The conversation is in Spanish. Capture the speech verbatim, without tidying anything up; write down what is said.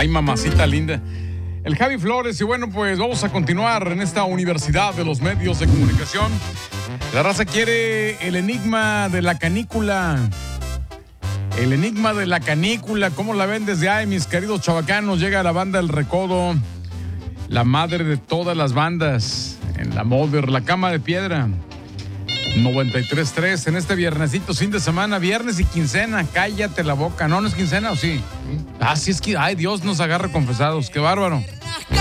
Ay, mamacita linda. El Javi Flores, y bueno, pues vamos a continuar en esta Universidad de los Medios de Comunicación. La raza quiere el enigma de la canícula. El enigma de la canícula, ¿cómo la ven desde ahí, mis queridos chavacanos? Llega la banda El Recodo, la madre de todas las bandas, en la Moder, la Cama de Piedra. noventa y tres punto tres en este viernesito, fin de semana, viernes y quincena. Cállate la boca. ¿No, no es quincena o sí? Ah, sí es que, ay, Dios nos agarre confesados. Qué bárbaro.